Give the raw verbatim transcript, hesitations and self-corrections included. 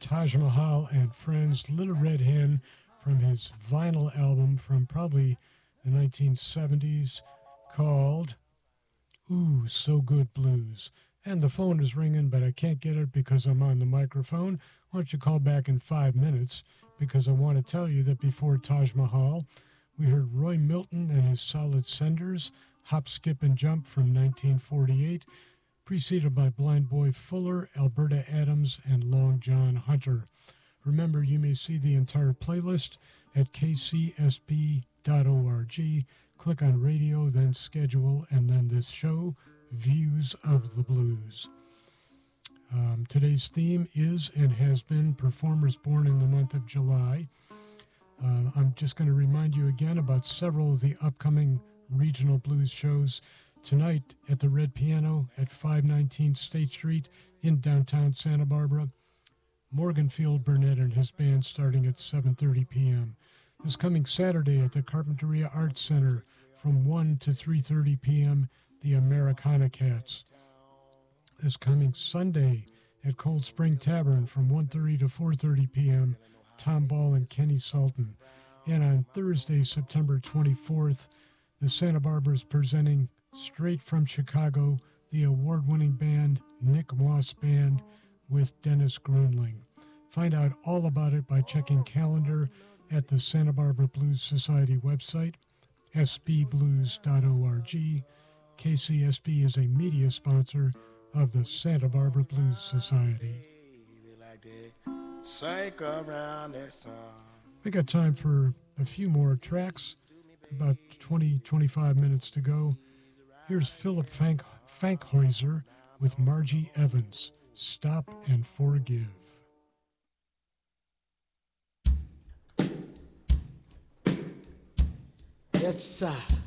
Taj Mahal and Friends, Little Red Hen, from his vinyl album from probably the nineteen seventies called Ooh, So Good Blues. And the phone is ringing, but I can't get it because I'm on the microphone. Why don't you call back in five minutes? Because I want to tell you that before Taj Mahal, we heard Roy Milton and his Solid Senders, Hop, Skip, and Jump from nineteen forty-eight, preceded by Blind Boy Fuller, Alberta Adams, and Long John Hunter. Remember, you may see the entire playlist at k c s b dot org. Click on radio, then schedule, and then this show, Views of the Blues. Um, today's theme is and has been performers born in the month of July. Uh, I'm just going to remind you again about several of the upcoming regional blues shows tonight at the Red Piano at five nineteen State Street in downtown Santa Barbara. Morganfield Burnett and his band starting at seven thirty p.m. This coming Saturday at the Carpinteria Arts Center from one to three thirty p.m. the Americana Cats. This coming Sunday at Cold Spring Tavern from one thirty to four thirty p.m. Tom Ball and Kenny Sultan. And on Thursday, September twenty-fourth, the Santa Barbara is presenting straight from Chicago the award-winning band Nick Moss Band with Dennis Grunling. Find out all about it by checking calendar at the Santa Barbara Blues Society website, s b blues dot org. K C S B is a media sponsor of the Santa Barbara Blues Society. We got time for a few more tracks, about twenty, twenty-five minutes to go. Here's Philip Fank, Fankhäuser with Margie Evans, Stop and Forgive. Yes, sir.